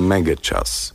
Мегачас.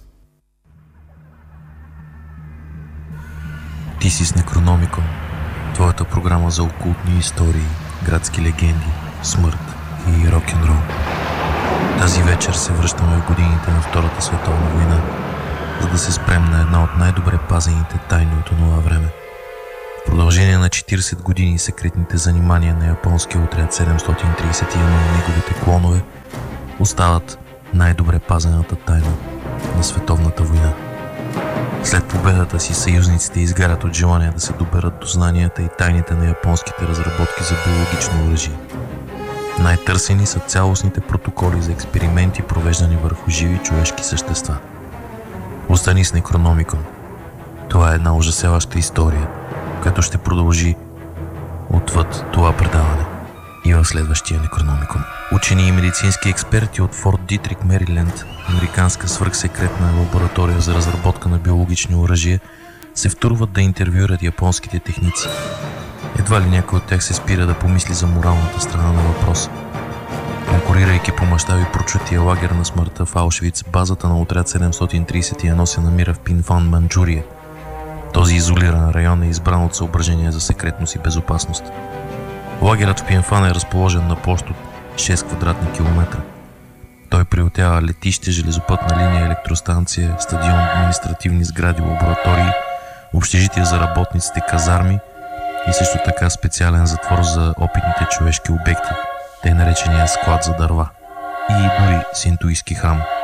Ти си с Некрономикон, твоята програма за окултни истории, градски легенди, смърт и рок-н-рол. Тази вечер се връщаме в годините на Втората световна война, за да се спрем на една от най-добре пазените тайни от онова време. В продължение на 40 години секретните занимания на японския отряд 731 и неговите клонове остават най-добре пазената тайна на световната война. След победата си съюзниците изгарят от желание да се доберат до знанията и тайните на японските разработки за биологично оръжие. Най-търсени са цялостните протоколи за експерименти, провеждани върху живи човешки същества. Остани с Некрономикон. Това е една ужасяваща история, която ще продължи отвъд това предаване и в следващия Некрономикон. Учени и медицински експерти от Форт Дитрик, Мериленд, американска свръхсекретна лаборатория за разработка на биологични оръжия, се втурват да интервюират японските техници. Едва ли някой от тях се спира да помисли за моралната страна на въпроса. Конкурирайки по мащаби прочутия лагер на смъртта в Аушвиц, базата на отряд 731 се намира в Пинфан, Манчжурия. Този изолиран район е избран от съображения за секретност и безопасност. Лагерът в Пинфан е разположен на площ от 6 квадратни километра. Той приютява летище, железопътна линия, електростанция, стадион, административни сгради, лаборатории, общежития за работниците, казарми и също така специален затвор за опитните човешки обекти, тъй наречения склад за дърва и дори синтуистки храм.